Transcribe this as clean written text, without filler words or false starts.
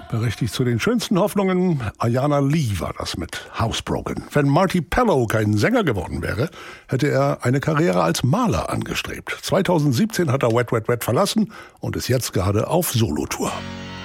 Berechtigt zu den schönsten Hoffnungen. Ayana Lee war das mit Housebroken. Wenn Marty Pellow kein Sänger geworden wäre, hätte er eine Karriere als Maler angestrebt. 2017 hat er Wet, Wet, Wet verlassen und ist jetzt gerade auf Solotour.